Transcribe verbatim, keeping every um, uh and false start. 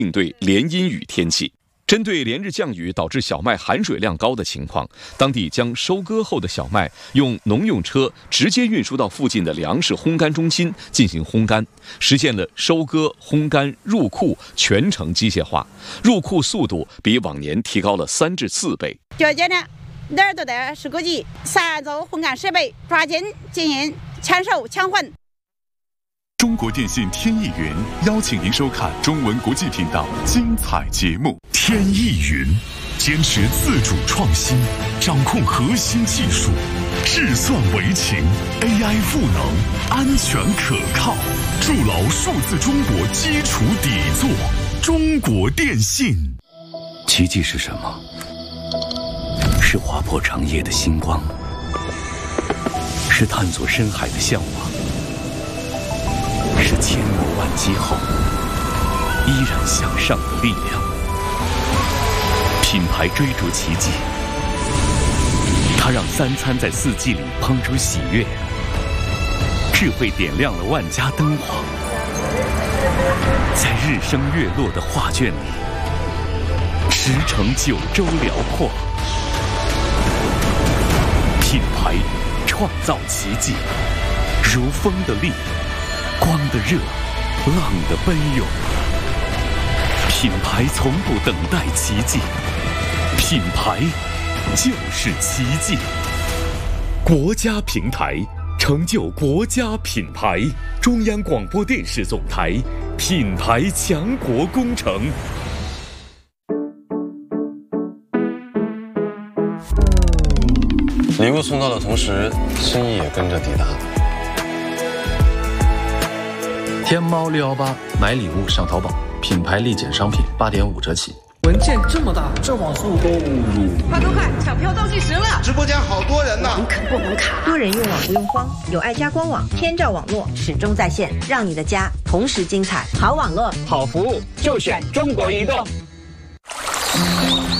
应对连阴雨天气。针对连日降雨导致小麦含水量高的情况，当地将收割后的小麦用农用车直接运输到附近的粮食烘干中心进行烘干，实现了收割、烘干、入库全程机械化，入库速度比往年提高了三至四倍。 这阶段哪儿都得是个级，三组烘干设备抓紧进行抢收抢混。 中国电信天翼云邀请您收看中文国际频道精彩节目。天翼云坚持自主创新，掌控核心技术，智算为情 ，A I 赋能，安全可靠，筑牢数字中国基础底座。中国电信。 奇迹是什么？是划破长夜的星光，是探索深海的向往。是千磨万击后依然向上的力量。品牌追逐奇迹，它让三餐在四季里烹出喜悦，智慧点亮了万家灯火。在日升月落的画卷里，驰骋九州辽阔。品牌创造奇迹，如风的力。光的热，浪的奔涌。品牌从不等待奇迹，品牌就是奇迹。国家平台成就国家品牌，中央广播电视总台品牌强国工程。 礼物送到的同时，心意也跟着抵达。 天猫六一八买礼物上淘宝，品牌立减商品八点五折起。 文件这么大，这网速购入， 快快快！抢票倒计时了！ 直播间好多人呢， 网可不红卡， 多人用网不用慌，有爱家官网，天照网络始终在线，让你的家同时精彩。好网络， 好服务，就选中国移动。